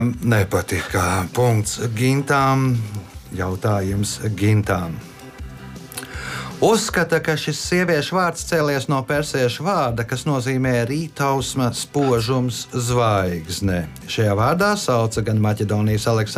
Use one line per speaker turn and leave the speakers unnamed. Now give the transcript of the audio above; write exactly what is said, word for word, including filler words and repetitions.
Nepatika. Punkts Gintām. Jautājums Gintām. Uzskata, ka šis sieviešu vārds cēlies no persiešu vārda, kas nozīmē rītausma, spožums, zvaigzne. Šajā vārdā sauca gan Maķedonijas Aleksandrs